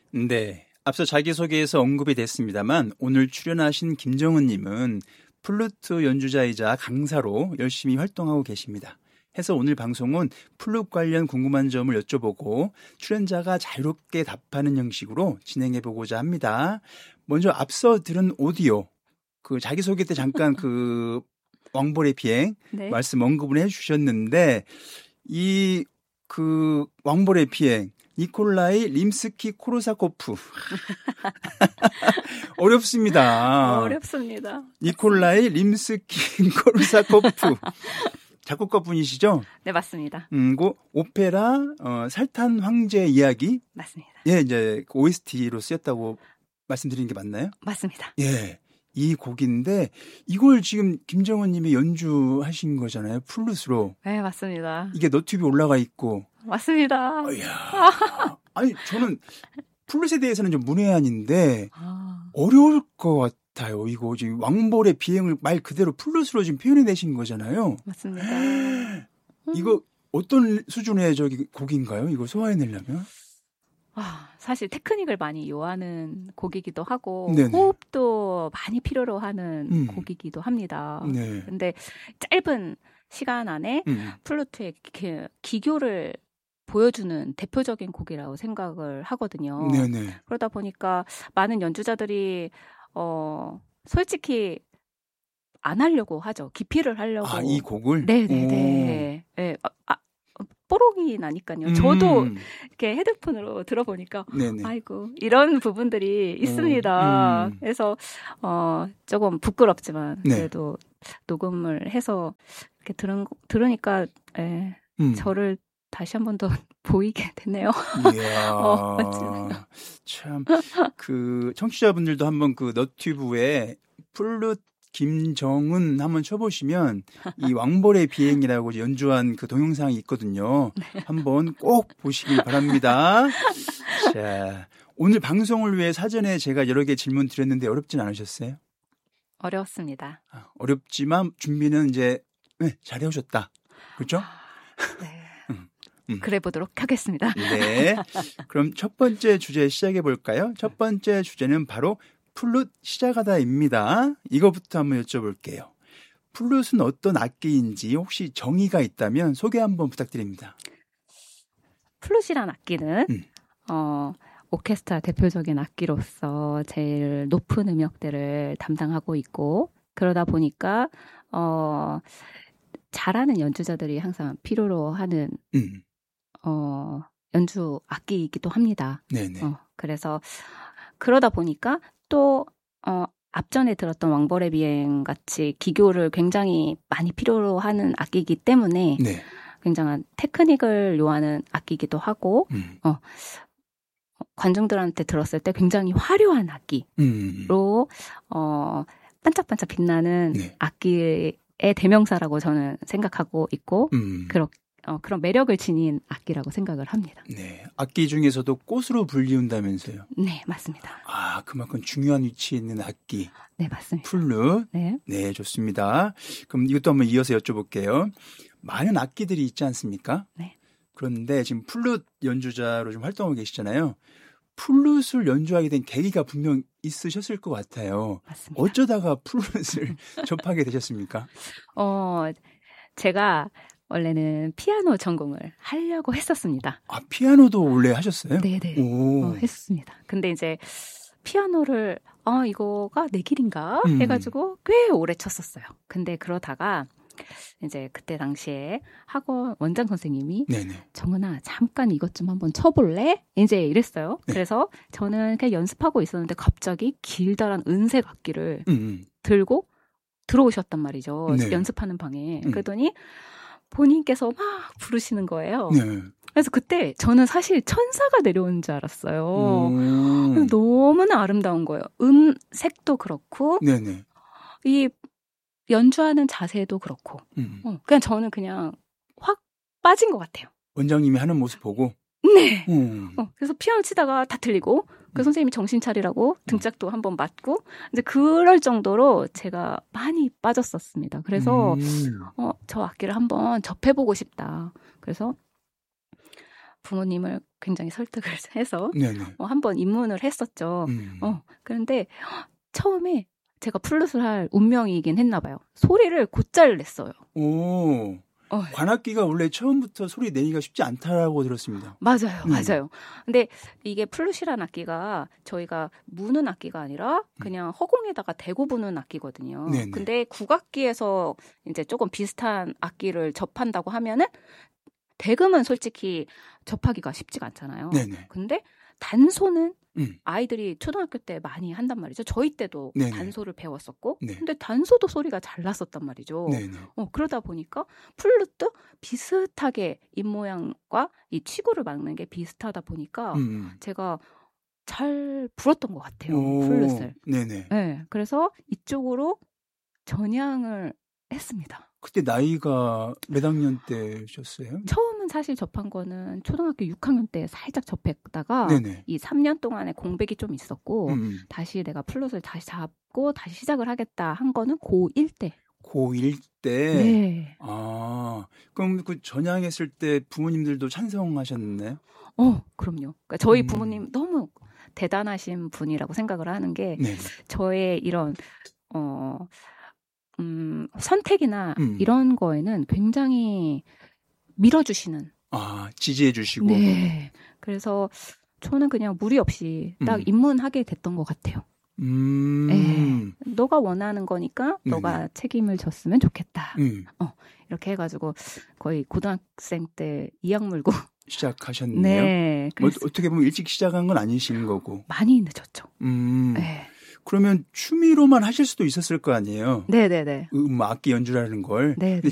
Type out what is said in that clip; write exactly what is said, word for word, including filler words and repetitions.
네, 앞서 자기소개에서 언급이 됐습니다만 오늘 출연하신 김정은님은 플루트 연주자이자 강사로 열심히 활동하고 계십니다. 해서 오늘 방송은 플룻 관련 궁금한 점을 여쭤보고 출연자가 자유롭게 답하는 형식으로 진행해보고자 합니다. 먼저 앞서 들은 오디오, 그 자기소개 때 잠깐 그 왕볼의 비행 네. 말씀 언급을 해주셨는데 이 그 왕볼의 비행 니콜라이 림스키 코르사코프 어렵습니다. 어렵습니다. 니콜라이 림스키 코르사코프 작곡가 분이시죠? 네, 맞습니다. 음, 그 오페라 어, 살탄 황제 이야기 맞습니다. 예, 이제 오에스티로 쓰였다고 말씀드리는 게 맞나요? 맞습니다. 예. 이 곡인데 이걸 지금 김정은 님이 연주하신 거잖아요. 플룻으로. 네, 맞습니다. 이게 너튜브에 올라가 있고. 맞습니다. 이야. 아니, 저는 플룻에 대해서는 좀 문외한인데 아. 어려울 것 같아요. 이거 지금 왕볼의 비행을 말 그대로 플룻으로 지금 표현해 내신 거잖아요. 맞습니다. 이거 어떤 수준의 저기 곡인가요? 이걸 소화해내려면? 아, 사실 테크닉을 많이 요하는 곡이기도 하고 네네. 호흡도 많이 필요로 하는 음. 곡이기도 합니다. 네. 근데 짧은 시간 안에 음. 플루트의 기, 기교를 보여주는 대표적인 곡이라고 생각을 하거든요. 네네. 그러다 보니까 많은 연주자들이 어, 솔직히 안 하려고 하죠. 기피를 하려고. 아, 이 곡을? 네네네. 네. 아, 아, 뽀록이 나니까요. 저도 음. 이렇게 헤드폰으로 들어보니까 네네. 아이고 이런 부분들이 있습니다. 음. 그래서 어, 조금 부끄럽지만 네. 그래도 녹음을 해서 이렇게 들은 들으니까 예, 음. 저를 다시 한 번 더 보이게 되네요. 이야, 어, 참, 그, 청취자분들도 한번 그 너튜브에 플룻 김정은 한번 쳐보시면 이 왕볼의 비행이라고 연주한 그 동영상이 있거든요. 네. 한번 꼭 보시길 바랍니다. 자, 오늘 방송을 위해 사전에 제가 여러 개 질문 드렸는데 어렵진 않으셨어요? 어려웠습니다. 아, 어렵지만 준비는 이제 네, 잘 해오셨다. 그렇죠? 네. 음, 음. 그래 보도록 하겠습니다. 네. 그럼 첫 번째 주제 시작해 볼까요? 첫 번째 주제는 바로 플룻 시작하다입니다. 이거부터 한번 여쭤볼게요. 플룻은 어떤 악기인지 혹시 정의가 있다면 소개 한번 부탁드립니다. 플룻이란 악기는 음. 어, 오케스트라 대표적인 악기로서 제일 높은 음역대를 담당하고 있고 그러다 보니까 어, 잘하는 연주자들이 항상 필요로 하는 음. 어, 연주 악기이기도 합니다. 네네. 어, 그래서 그러다 보니까 또 어, 앞전에 들었던 왕벌의 비행 같이 기교를 굉장히 많이 필요로 하는 악기이기 때문에 네. 굉장한 테크닉을 요하는 악기이기도 하고 음. 어, 관중들한테 들었을 때 굉장히 화려한 악기로 음. 어, 반짝반짝 빛나는 네. 악기의 대명사라고 저는 생각하고 있고 음. 그렇, 어, 그런 매력을 지닌 악기라고 생각을 합니다. 네. 악기 중에서도 꽃으로 불리운다면서요? 네, 맞습니다. 아, 그만큼 중요한 위치에 있는 악기. 네, 맞습니다. 플룻. 네. 네, 좋습니다. 그럼 이것도 한번 이어서 여쭤볼게요. 많은 악기들이 있지 않습니까? 네. 그런데 지금 플룻 연주자로 좀 활동하고 계시잖아요. 플룻을 연주하게 된 계기가 분명 있으셨을 것 같아요. 맞습니다. 어쩌다가 플룻을 접하게 되셨습니까? 어, 제가 원래는 피아노 전공을 하려고 했었습니다. 아, 피아노도 원래 하셨어요? 네네. 오. 어, 했었습니다. 근데 이제 피아노를 아 이거가 내 길인가 음. 해가지고 꽤 오래 쳤었어요. 근데 그러다가 이제 그때 당시에 학원 원장 선생님이 네네. 정은아 잠깐 이것 좀 한번 쳐볼래? 이제 이랬어요. 네. 그래서 저는 그냥 연습하고 있었는데 갑자기 길다란 은색 악기를 음. 들고 들어오셨단 말이죠. 네. 연습하는 방에. 음. 그랬더니 본인께서 막 부르시는 거예요. 네. 그래서 그때 저는 사실 천사가 내려온 줄 알았어요. 음. 너무나 아름다운 거예요. 음색도 그렇고 네네. 이 연주하는 자세도 그렇고 음. 어, 그냥 저는 그냥 확 빠진 것 같아요. 원장님이 하는 모습 보고. 네. 음. 어, 그래서 피아노 치다가 다 틀리고 그 선생님이 정신 차리라고 등짝도 한번 맞고 이제 그럴 정도로 제가 많이 빠졌었습니다. 그래서 음. 어, 저 악기를 한번 접해보고 싶다. 그래서 부모님을 굉장히 설득을 해서 네네. 어, 한번 입문을 했었죠. 음. 어, 그런데 처음에 제가 플룻을 할 운명이긴 했나 봐요. 소리를 곧잘 냈어요. 오. 어. 관악기가 원래 처음부터 소리 내기가 쉽지 않다라고 들었습니다. 맞아요. 음. 맞아요. 근데 이게 플룻이라는 악기가 저희가 무는 악기가 아니라 그냥 허공에다가 대고 부는 악기거든요. 네네. 근데 국악기에서 이제 조금 비슷한 악기를 접한다고 하면은 대금은 솔직히 접하기가 쉽지가 않잖아요. 네네. 근데 단소는 음. 아이들이 초등학교 때 많이 한단 말이죠. 저희 때도 네네. 단소를 배웠었고, 네. 근데 단소도 소리가 잘 났었단 말이죠. 네네. 어, 그러다 보니까 플룻도 비슷하게 입모양과 이 치구를 막는 게 비슷하다 보니까 음. 제가 잘 불었던 것 같아요. 오. 플룻을. 네네. 네, 그래서 이쪽으로 전향을 했습니다. 그때 나이가 몇 학년 때셨어요? 처음은 사실 접한 거는 초등학교 육 학년 때 살짝 접했다가 네네. 이 삼 년 동안에 공백이 좀 있었고 음. 다시 내가 플룻을 다시 잡고 다시 시작을 하겠다 한 거는 고일 때. 고일 때? 네. 아, 그럼 그 전향했을 때 부모님들도 찬성하셨나요? 어, 그럼요. 그러니까 저희 음. 부모님 너무 대단하신 분이라고 생각을 하는 게 네. 저의 이런 어 음, 선택이나 음. 이런 거에는 굉장히 밀어주시는. 아, 지지해 주시고. 네. 그래서 저는 그냥 무리 없이 딱 음. 입문하게 됐던 것 같아요. 음. 네. 너가 원하는 거니까 너가 네네. 책임을 졌으면 좋겠다. 음. 어, 이렇게 해가지고 거의 고등학생 때 이악 물고. 시작하셨네요. 네. 뭐, 그래서 어떻게 보면 일찍 시작한 건 아니신 거고. 많이 늦었죠. 음. 네. 그러면 취미로만 하실 수도 있었을 거 아니에요? 네네네. 음, 악기 연주라는 걸. 네. 근데